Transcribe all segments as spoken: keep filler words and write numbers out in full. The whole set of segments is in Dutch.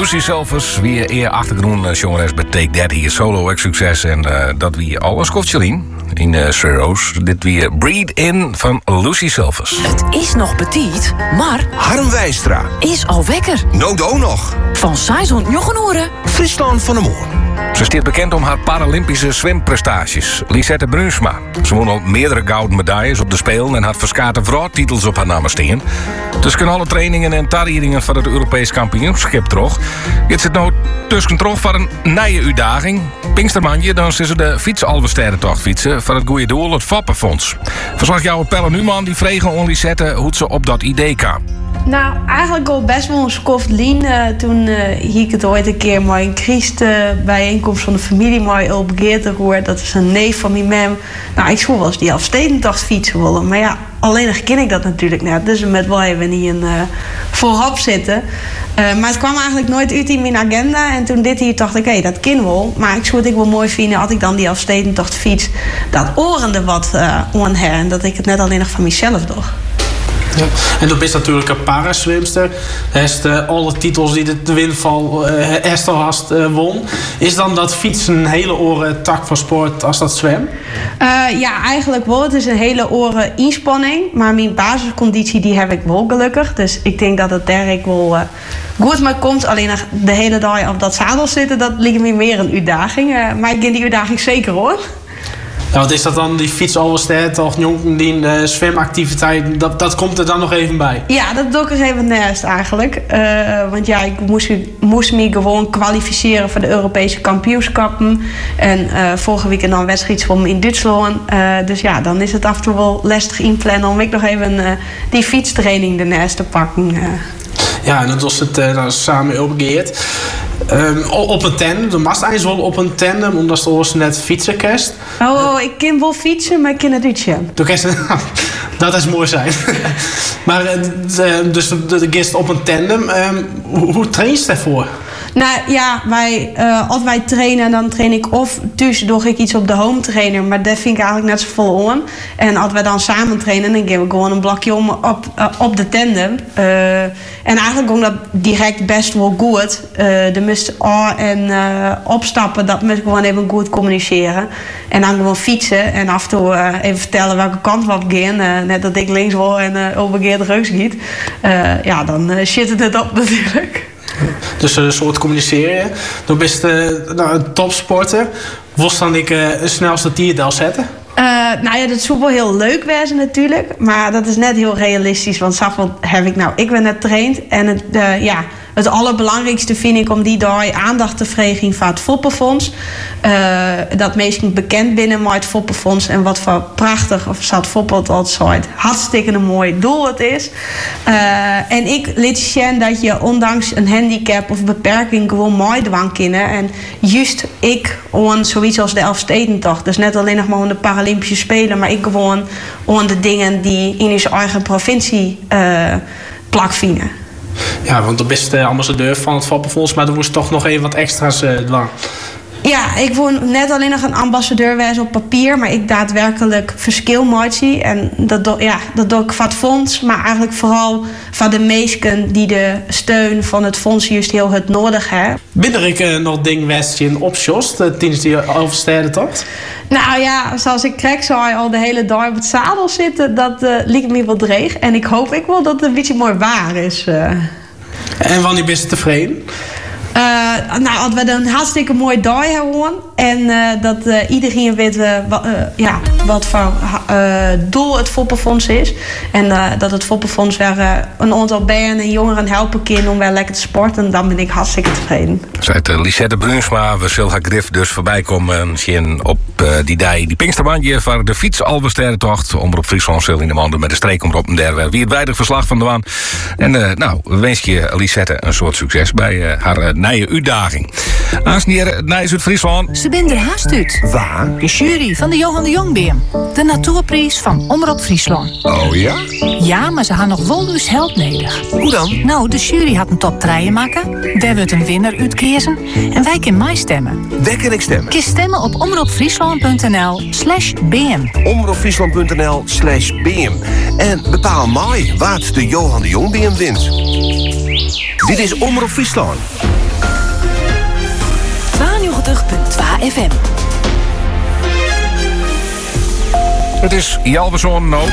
Lucy Silvers, wie eer achtergrond jongeres bij Take That hier solo ex succes. En uh, dat wie al een Scotchelien in uh, Zero's. Dit wie Breathe In van Lucy Silvers. Het is nog petit, maar Harm Wijstra is al wekker. Nodo nog. Van Saison Jochenoren. Friesland van de Moor. Ze staat bekend om haar Paralympische zwemprestaties. Lisette Bruinsma. Ze won al meerdere gouden medailles op de Spelen en had verskate vrouwtitels op haar naam staan. Tussen alle trainingen en tarrieringen van het Europees kampioenschap terug. Dit zit nou tussen terug voor een nieuwe uitdaging. Pinkstermandje, dan is ze de fietsalversterrentocht fietsen voor het goede doel, het Foppenfonds. Verzorg jou Pelle Numan die vregen aan Lisette hoe ze op dat idee kwam. Nou, eigenlijk al best wel een skoft lien. Uh, toen uh, hier ik het ooit een keer maar een Christ uh, bijeenkomst van de familie maar op Geerte gehoord. Dat is een neef van mijn mem. Nou, ik zou wel eens die Elfstedentocht fietsen willen. Maar ja, alleen nog ken ik dat natuurlijk net. Dus met wel even niet een uh, voorop zitten. Uh, maar het kwam eigenlijk nooit uit in mijn agenda. En toen dit hier dacht ik, hé, hey, dat kan wel. Maar ik zou het ook wel mooi vinden als ik dan die Elfstedentocht fiets. Dat orende wat uh, aan her. En dat ik het net alleen nog van mezelf doe. Ja. En toen is natuurlijk een paraswimster. Heeft uh, alle titels die de winval uh, Esther hast uh, won. Is dan dat fietsen een hele oren tak van sport als dat zwem? Uh, ja, eigenlijk wel. Het is een hele oren inspanning. Maar mijn basisconditie die heb ik wel gelukkig. Dus ik denk dat het daar ik wel uh, goed mee komt. Alleen nog de hele dag op dat zadel zitten, dat lijkt me meer een uitdaging. Uh, maar ik ken die uitdaging zeker hoor. Ja, wat is dat dan, die fietsalversterren of die uh, zwemactiviteit, dat, dat komt er dan nog even bij? Ja, dat doe ik er even naast eigenlijk. Uh, want ja, ik moest, moest me gewoon kwalificeren voor de Europese kampioenschappen. En uh, vorige week dan wedstrijd van in Duitsland. Uh, dus ja, dan is het af en toe wel lastig inplannen om ik nog even uh, die fietstraining ernaast te pakken. Uh. Ja, en dat was het uh, dan samen opgeëerd. Um, op een tandem, de mast eigenlijk wel op een tandem, omdat ze ons net fietsen kerst. Oh, ik kan wel fietsen, maar ik kan het niet. Dat is mooi zijn. Maar dus de, de gist op een tandem, um, hoe, hoe train je daarvoor? Nou ja, wij, uh, als wij trainen, dan train ik of thuis doe ik iets op de home trainer, maar dat vind ik eigenlijk net zo vol aan. En als wij dan samen trainen, dan geven we gewoon een blokje om op, uh, op de tandem. Uh, en eigenlijk ging dat direct best wel goed. Uh, de mist aan en uh, opstappen, dat moet ik gewoon even goed communiceren. En dan gewoon fietsen en af en toe uh, even vertellen welke kant we op gaan. Uh, net dat ik links wil en uh, overgeerd rechts giet. Uh, ja, dan uh, shit het het op natuurlijk. Dus een soort communiceren. Dan ben je uh, nou, een topsporter. Wat dan ik uh, een snelste tierdel zetten? Uh, nou ja, dat zou wel heel leuk wezen natuurlijk. Maar dat is net heel realistisch. Want zoveel heb ik nou. Ik ben net getraind. En het, uh, ja, het allerbelangrijkste vind ik om die dag aandacht te vragen van het Foppenfonds. Uh, dat meestal bekend binnen met het Foppenfonds. En wat voor prachtig, of zat Foppelt altijd hartstikke een mooi doel het is. Uh, en ik liet zien dat je ondanks een handicap of beperking gewoon mooi dwang kunnen. En juist ik on zoiets als de Elfstedentocht. Dus net alleen nog maar om de Paralympische Spelen. Maar ik gewoon on de dingen die in onze eigen provincie uh, plak vinden. Ja, want dan ben je de ambassadeur van het Foppenfonds, maar er moest toch nog even wat extra's uh, dwang. Ja, ik wil net alleen nog een ambassadeur wezen op papier, maar ik daadwerkelijk verschil maatje. En dat doe, ja, dat doe ik van het fonds, maar eigenlijk vooral van de meesten die de steun van het fonds juist heel het nodig hebben. Binnen ik uh, nog ding westje opsjost uh, tijdens die Elfstedentocht? Nou ja, zoals ik krijg zou al de hele dag op het zadel zitten, dat uh, lijkt me wel dreig. En ik hoop ik wel dat het een beetje mooi waar is. Uh. En wanneer ben je tevreden? Uh, nou, als we een hartstikke mooi dag hebben en uh, dat uh, iedereen weet uh, wa, uh, ja, wat voor uh, doel het Foppenfonds is. En uh, dat het Foppenfonds weer uh, een aantal bijen en jongeren helpen kan om weer lekker te sporten. Dan ben ik hartstikke tevreden. Zei uh, Lisette Bruinsma, we zullen haar grif dus voorbij komen zien op uh, die dag. Die Pinksterbandje van de fietsalversterrentocht. Omroep Friesland zul in de maanden met de streek omroep en der wie het weidig verslag van de waan. En uh, nou, wens je Lisette een soort succes bij uh, haar uh, nieuwe uitdaging. Aansnier het Nijs uit Friesland. Ze ben er haast uit. Waar? De jury van de Johan de Jongbeam. De natuurprijs van Omroep Friesland. Oh ja? Ja, maar ze gaan nog wel dus help nodig. Hoe dan? Nou, de jury had een top drie maken. Daar wordt een winnaar uitkiezen. En wij kunnen mij stemmen. Waar kan ik stemmen? Kies stemmen op omroepfriesland.nl slash bm. omroepfriesland.nl slash bm. En bepaal mij wat de Johan de Jongbeam wint. Dit is Omroep Friesland. vijfentachtig komma twee F M. Het is Jalverzoon nou.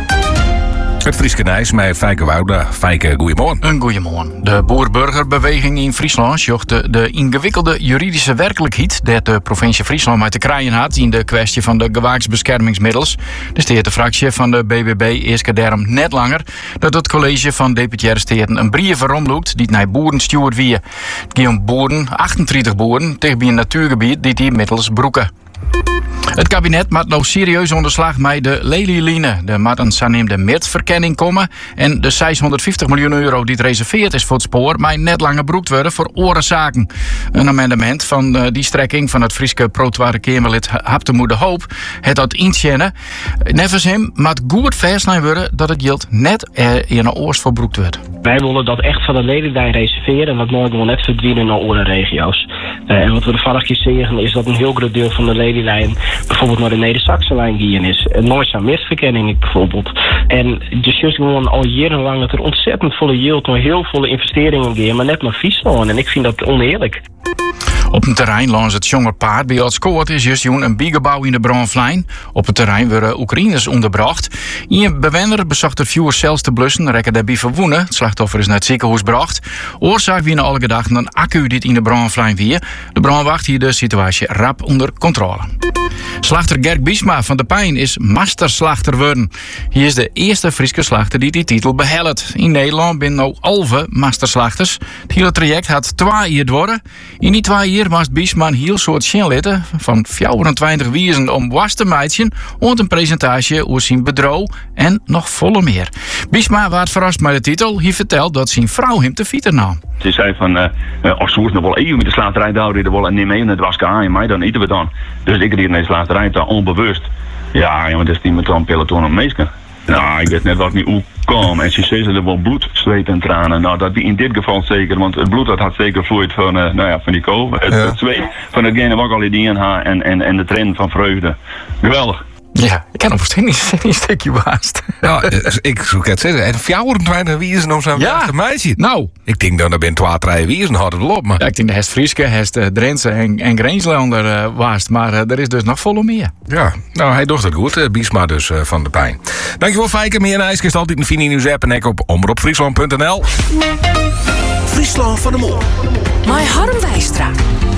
Het Frieske Nijs met Fijke Wouda. Fijke, goeiemorgen. Een goeiemorgen. De boer-burgerbeweging in Friesland zocht de, de ingewikkelde juridische werkelijkheid dat de provincie Friesland met te krijgen had in de kwestie van de gewaaksbeschermingsmiddels. De steertefractie van de B B B is daarom net langer dat het college van deputaire steerten een brief veromloekt die naar boeren stuurt wie. Het gaat om boeren, achtentwintig boeren, tegen bij een natuurgebied die die middels broeken. Het kabinet maakt nou serieus onderslag met de Lelyline. Er moet een zogenoemde meertverkenning komen. En de zeshonderdvijftig miljoen euro die het reserveerd is voor het spoor, maar net langer broekt worden voor orenzaken. Een amendement van uh, die strekking van het Frieske pro-Tweede Kamerlid Haptemoede Hoop het dat inzien. Nevens hem moet goed vastleggen worden dat het geld net uh, in een oors verbroekt wordt. Wij willen dat echt van de Lelylijn reserveren en dat mogen we net verdwijnen naar andere regio's. Uh, en wat we de vorige keer zeggen is dat een heel groot deel van de Lelylijn bijvoorbeeld naar de Neder-Saxe-lijn gaan is. Nooit aan misverkenning bijvoorbeeld. En dus juist gewoon al jarenlang dat er ontzettend volle yield naar heel volle investeringen gaan, maar net naar Friesland. En ik vind dat oneerlijk. Op een terrein langs het Jongerpaard bij Oudskoort is juist een biegebouw in de brandvlijn. Op het terrein worden Oekraïners onderbracht. Een bewoner bezocht er vier cells te blussen, rekken daarbij verwoenen. Het slachtoffer is naar het ziekenhuis gebracht. Oorzaak wie alle gedachten een accu dit in de brandvlijn weer. De brandwacht hier de situatie rap onder controle. Slachter Gert Biesma van de Pijn is masterslachter worden. Hij is de eerste Frieske slachter die die titel behelt. In Nederland zijn nu elf masterslachters. Het hele traject had twee jaar worden. In die twee jaar moest Biesma een heel soort sjenlitten van vierentwintig wiezen om was te meidjen, en een presentatie over zijn bedrijf en nog volle meer. Biesma werd verrast met de titel. Hij vertelt dat zijn vrouw hem te fietsen nam. Ze zei van, uh, als ze nog wel even met de slaterij houden, dan wel niet mee, en het was aan en mij, dan eten we dan. Dus ik reed naar de slaterij, daar onbewust. Ja, ja, maar dat is die met een peloton op meesken. Nou, ik weet net wat niet hoe kwam. En ze zei ze er wel bloed, zweet en tranen. Nou, dat die in dit geval zeker, want het bloed dat had zeker vloeit van, uh, nou ja, van die koof. Het, ja. het zweet van hetgene wat ik al die in haar en, en, en de trend van vreugde. Geweldig. Ja, ik kan op niet een stukje waast. Ja, ik zou het zeggen. En vierentwintig wiezen om zo'n ja. meisje. Nou. Ik denk dat er ben twee, drie wiezen hadden lopen. Maar. Ja, ik denk de Hest Frieske, Hest uh, Drentse en, en Grenslander uh, waast. Maar uh, er is dus nog volle meer. Ja, nou hij doet het goed. Uh, Biesma dus uh, van de Pijn. Dankjewel Fijke. Meer ijs is altijd een Fini Nieuws app en op omroep friesland punt n l. Friesland van de Moor. My Harm Wijstra.